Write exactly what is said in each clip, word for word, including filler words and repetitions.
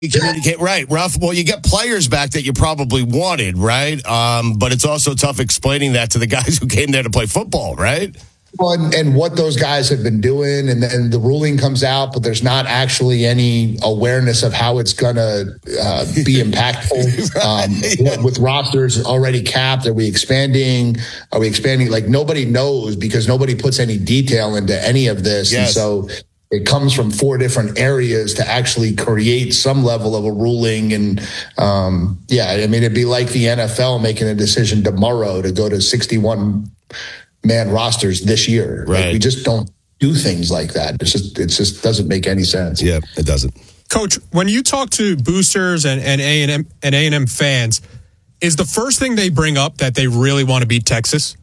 You communicate right, rough. Well, you get players back that you probably wanted, right? Um, but it's also tough explaining that to the guys who came there to play football, right? Well, and, and what those guys have been doing, and then the ruling comes out, but there's not actually any awareness of how it's going to uh, be impactful. Right. Um, yeah. With rosters already capped, are we expanding? Are we expanding? Like, nobody knows because nobody puts any detail into any of this. Yes. And so it comes from four different areas to actually create some level of a ruling. And um, yeah, I mean, it'd be like the N F L making a decision tomorrow to go to sixty-one man rosters this year. Right. Like, we just don't do things like that. It's just, it just doesn't make any sense. Yeah, it doesn't. Coach, when you talk to boosters and, and A and M and A and M fans, is the first thing they bring up that they really want to beat Texas?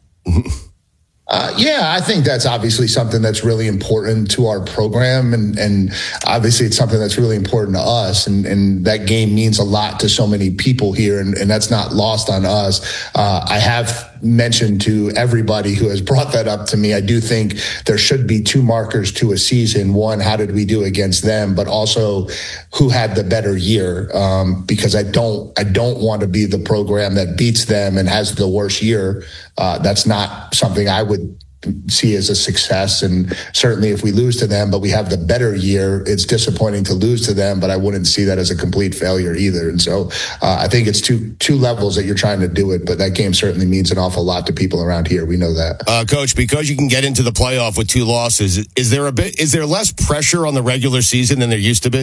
Uh, yeah, I think that's obviously something that's really important to our program, and, and obviously it's something that's really important to us, and, and that game means a lot to so many people here, and, and that's not lost on us. Uh, I have mentioned to everybody who has brought that up to me, I do think there should be two markers to a season. One, how did we do against them, but also who had the better year, um, because I don't I don't want to be the program that beats them and has the worst year. Uh, that's not something I would see as a success, and certainly if we lose to them but we have the better year, it's disappointing to lose to them, but I wouldn't see that as a complete failure either. And so uh, I think it's two two levels that you're trying to do it, but that game certainly means an awful lot to people around here. We know that. Uh, Coach, because you can get into the playoff with two losses, is there a bit is there less pressure on the regular season than there used to be?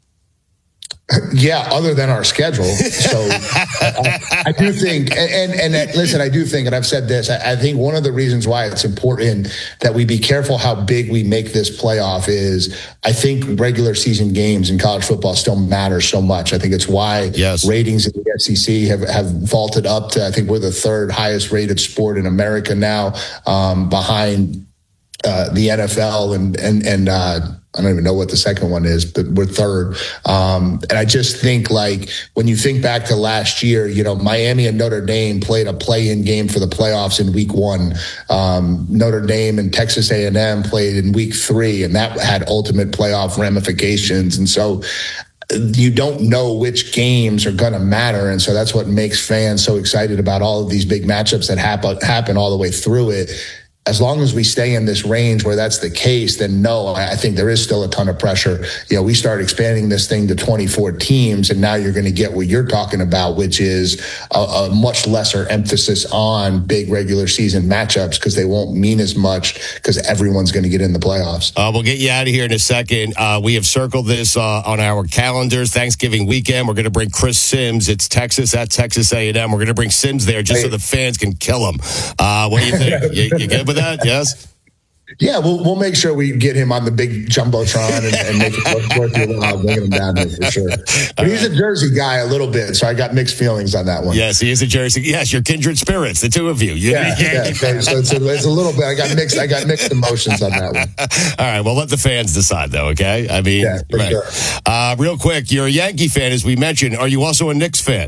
Yeah, other than our schedule. So I, I do think, and, and, and listen, I do think, and I've said this, I, I think one of the reasons why it's important that we be careful how big we make this playoff is I think regular season games in college football still matter so much. I think it's why yes. ratings in the S E C have, have vaulted up to, I think we're the third highest rated sport in America now, um, behind uh, the N F L and, and, and, uh, I don't even know what the second one is, but we're third. Um, and I just think, like, when you think back to last year, you know, Miami and Notre Dame played a play-in game for the playoffs in week one. Um, Notre Dame and Texas A and M played in week three, and that had ultimate playoff ramifications. And so you don't know which games are going to matter. And so that's what makes fans so excited about all of these big matchups that happen, happen all the way through it. As long as we stay in this range where that's the case, then no, I think there is still a ton of pressure. You know, we start expanding this thing to twenty-four teams, and now you're going to get what you're talking about, which is a, a much lesser emphasis on big regular season matchups because they won't mean as much because everyone's going to get in the playoffs. Uh, we'll get you out of here in a second. Uh, we have circled this uh, on our calendars. Thanksgiving weekend, we're going to bring Chris Sims. It's Texas at Texas A and M. We're going to bring Sims there just hey. so the fans can kill him. Uh, what do you think? you, you good with that? Yes. Yeah, we'll we'll make sure we get him on the big jumbotron and, and make it worth your while, bringing him down there for sure. But he's a Jersey guy a little bit, so I got mixed feelings on that one. Yes, he is a Jersey. Yes, you're kindred spirits, the two of you. you yeah, yeah. Okay, so it's a, it's a little bit. I got mixed. I got mixed emotions on that one. All right, well, let the fans decide, though. Okay, I mean, yeah, for right. sure. Uh, real quick, you're a Yankee fan, as we mentioned. Are you also a Knicks fan?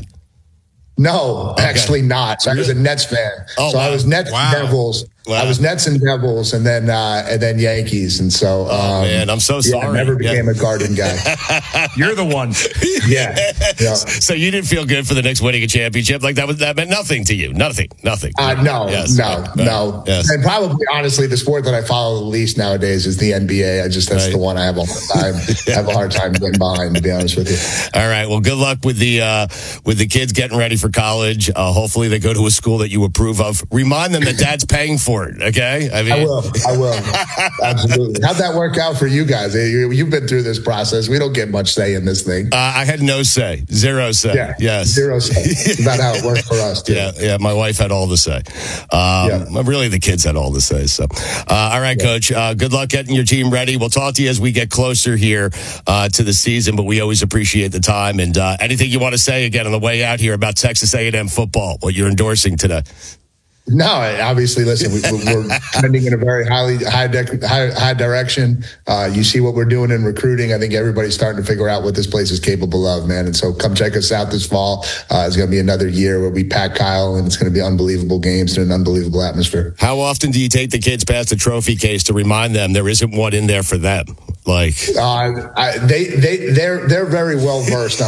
No, okay. actually not. So I was a Nets fan. Oh, so wow. I was Nets wow. and Devils. Wow. I was Nets and Devils, and then uh, and then Yankees, and so. Um, oh man, I'm so sorry. Yeah, I never became yeah. a Garden guy. You're the one. yeah. yeah. So you didn't feel good for the Knicks winning a championship, like that was that meant nothing to you, nothing, nothing. Uh, no, yes. no, right. no. Yes. And probably, honestly, the sport that I follow the least nowadays is the N B A. I just that's right. the one I have a hard time. I have a hard time getting behind, to be honest with you. All right. Well, good luck with the uh, with the kids getting ready for college. Uh, hopefully, they go to a school that you approve of. Remind them that Dad's paying for it. Okay. I mean, I will. I will. Absolutely. How'd that work out for you guys? You've been through this process. We don't get much say in this thing. Uh, I had no say, zero say. Yeah, yes, zero say. It's about how it worked for us, too. Yeah, yeah. My wife had all the say. Um, yeah. Really, the kids had all the say. So, uh, all right, yeah. Coach. Uh, good luck getting your team ready. We'll talk to you as we get closer here uh, to the season. But we always appreciate the time. And uh, anything you want to say again on the way out here about Texas A and M football, what you're endorsing today? No, obviously, listen, we, we're trending in a very highly high, de- high, high direction. Uh, you see what we're doing in recruiting. I think everybody's starting to figure out what this place is capable of, man. And so come check us out this fall. Uh, it's going to be another year where we pack Kyle, and it's going to be unbelievable games and an unbelievable atmosphere. How often do you take the kids past the trophy case to remind them there isn't one in there for them? Like, uh, I, they they they're they're very well versed on